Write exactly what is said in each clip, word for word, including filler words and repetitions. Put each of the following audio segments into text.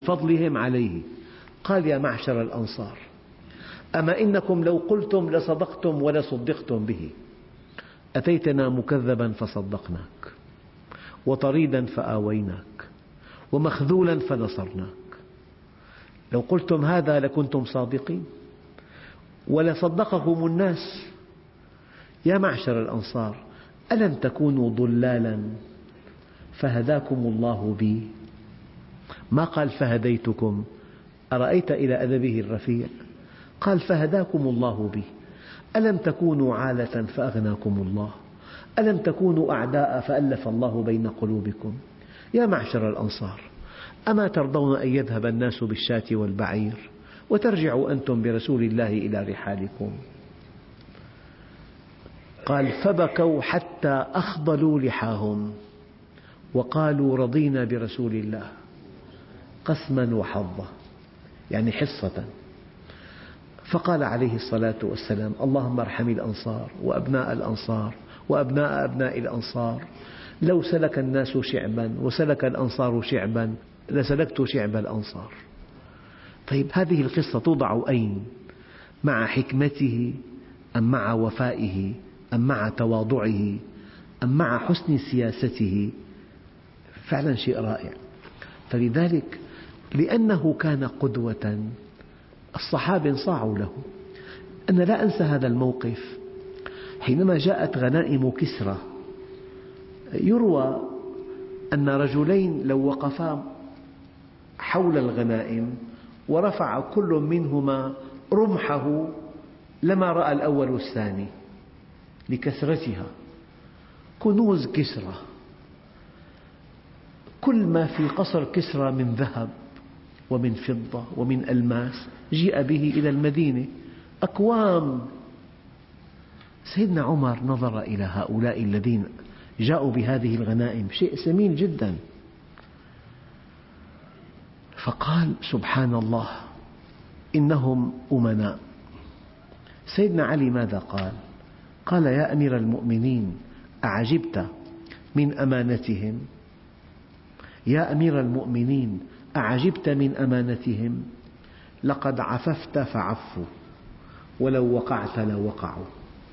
فضلهم عليه. قال: يا معشر الأنصار، أما إنكم لو قلتم لصدقتم ولصدقتم به، أتيتنا مكذبا فصدقناك، وطريدا فآويناك، ومخذولا فنصرناك. لو قلتم هذا لكنتم صادقين ولصدقكم الناس. يا معشر الأنصار، ألم تكونوا ضلالا فهداكم الله بي؟ ما قال فهديتكم، أرأيت إلى أدبه الرفيع، قال فهداكم الله بي. ألم تكونوا عالة فأغناكم الله؟ ألم تكونوا أعداء فألف الله بين قلوبكم؟ يا معشر الأنصار، أما ترضون أن يذهب الناس بالشاة والبعير وترجعوا أنتم برسول الله إلى رحالكم؟ قال: فبكوا حتى أخضلوا لحاهم وقالوا: رضينا برسول الله قسما وحظا، يعني حصة. فقال عليه الصلاة والسلام: اللهم ارحم الأنصار وأبناء الأنصار وأبناء أبناء الأنصار. لو سلك الناس شعبا وسلك الأنصار شعبا لسلكت شعب الأنصار. طيب، هذه القصة توضع أين؟ مع حكمته أم مع وفائه أم مع تواضعه أم مع حسن سياسته؟ فعلا شيء رائع. فلذلك لأنه كان قدوة الصحابة انصاعوا له. أنا لا أنسى هذا الموقف حينما جاءت غنائم كسرى. يروى أن رجلين لو وقفا حول الغنائم ورفع كل منهما رمحه لما رأى الأول الثاني لكثرتها. كنوز كسرى، كل ما في قصر كسرى من ذهب ومن فضة ومن ألماس جيء به إلى المدينة، أكوام. سيدنا عمر نظر إلى هؤلاء الذين جاءوا بهذه الغنائم، شيء ثمين جدا، فقال: سبحان الله، إنهم أمناء. سيدنا علي ماذا قال؟ قال: يا أمير المؤمنين، أعجبت من أمانتهم؟ يا أمير المؤمنين، أعجبت من أمانتهم؟ لقد عففت فعفوا، ولو وقعت لوقعوا.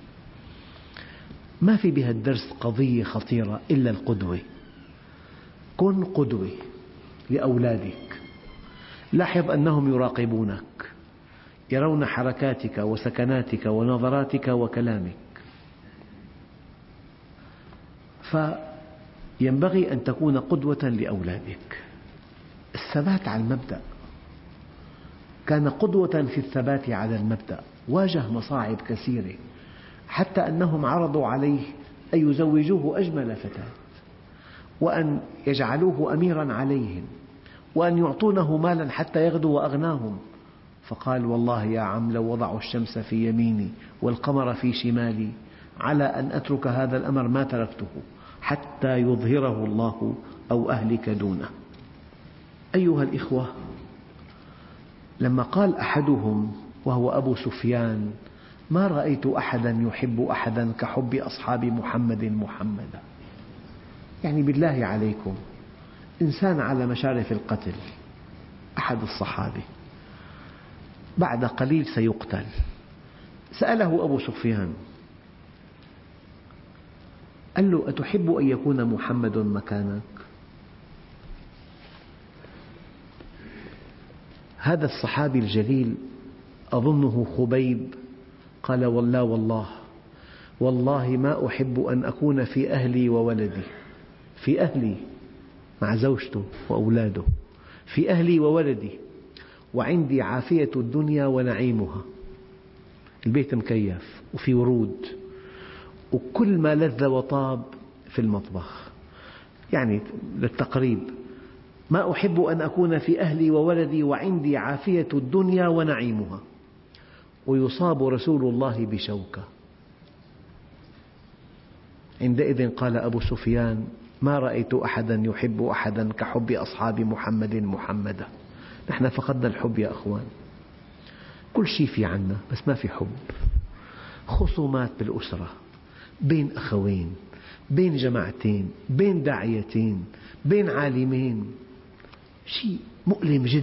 ما في بها الدرس قضية خطيرة إلا القدوة. كن قدوة لأولادك. لاحظ أنهم يراقبونك، يرون حركاتك وسكناتك ونظراتك وكلامك، فينبغي أن تكون قدوة لأولادك. الثبات على المبدأ، كان قدوة في الثبات على المبدأ. واجه مصاعب كثيرة حتى أنهم عرضوا عليه أن يزوجوه أجمل فتاة، وأن يجعلوه أميرا عليهم، وأن يعطونه مالا حتى يغدو أغناهم. فقال: والله يا عم، لو وضعوا الشمس في يميني والقمر في شمالي على أن أترك هذا الأمر ما تركته حتى يظهره الله أو أهلك دونه. أيها الإخوة، لما قال أحدهم وهو أبو سفيان: ما رأيت أحدا يحب أحدا كحب أصحاب محمد محمدا، يعني بالله عليكم، إنسان على مشارف القتل، أحد الصحابة بعد قليل سيقتل. سأله أبو سفيان، قال له: أتحب أن يكون محمد مكانك؟ هذا الصحابي الجليل أظنه خبيب قال: والله والله والله ما أحب أن أكون في أهلي وولدي، في أهلي مع زوجته وأولاده، في أهلي وولدي، وعندي عافية الدنيا ونعيمها، البيت مكيف وفي ورود وكل ما لذ وطاب في المطبخ. يعني للتقريب: ما أحب أن أكون في أهلي وولدي وعندي عافية الدنيا ونعيمها، ويصاب رسول الله بشوكة. عندئذ قال أبو سفيان: ما رأيت أحدا يحب أحدا كحب أصحاب محمد محمدا. نحن فقدنا الحب يا أخوان، كل شيء في عنا بس ما في حب. خصومات بالأسرة، بين أخوين، بين جماعتين، بين داعيتين، بين عالمين، شيء مؤلم جدا.